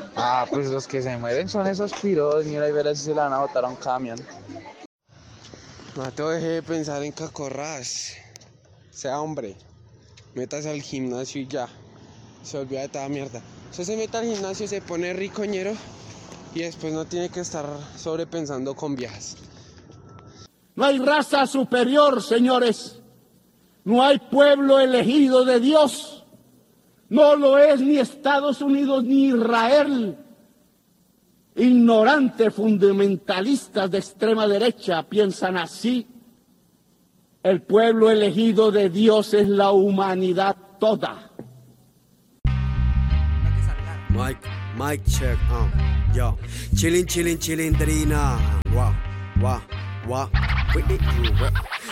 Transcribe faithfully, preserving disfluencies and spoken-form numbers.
Ah, pues los que se mueren son esos piros. Mira y verás si se la van a botar a un camión. Mateo, deje de pensar en cacorras. Sea hombre. Métase al gimnasio y ya. Se olvida de toda mierda. Usted se mete al gimnasio, se pone ricoñero y después no tiene que estar sobrepensando con viejas. No hay raza superior, señores. No hay pueblo elegido de Dios. No lo es ni Estados Unidos ni Israel. Ignorantes fundamentalistas de extrema derecha piensan así. El pueblo elegido de Dios es la humanidad toda. Mike, Mike check, um, yo. Chillin', chillin', chillin', Drina. Wow, wow, wow.